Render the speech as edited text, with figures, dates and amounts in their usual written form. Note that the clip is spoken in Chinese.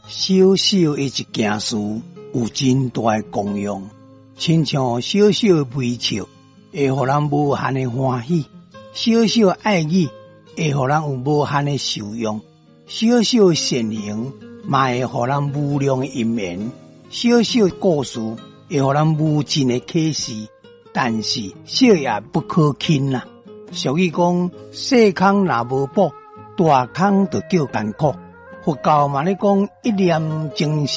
小小的一件事有真大的功用，亲像小小的微笑，会互人无限的欢喜；小小的爱语，会互人有无限的受用；小小的善行，嘛会互人无量的因缘；小小的故事，会互人无尽的启示。但是小也不可轻啦。俗语讲，细空若无补，大空就叫艰苦。佛教嘛咧讲，一念正